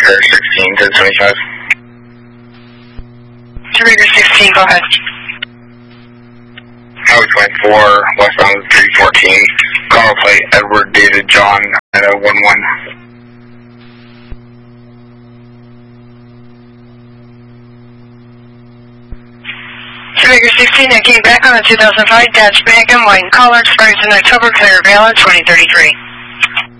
Shoemaker 16 to 25. Shoemaker 16, go ahead. Highway 24, westbound 314. Car plate Edward David John at 11. Shoemaker 16, I came back on the 2005 Dodge Magnum, white in color, expires in October, clear valid, 2033.